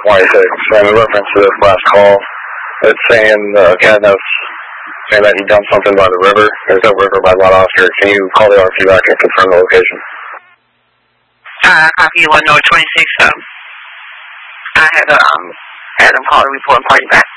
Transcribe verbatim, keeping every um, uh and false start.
twenty-six. And in reference to this last call, it's saying uh, Cadmus saying that he dumped something by the river. There's no river by Lot Oscar. Can you call the R F C back and confirm the location? Uh, copy one North twenty-six. Um, I had a, um, had them call and report and call you back.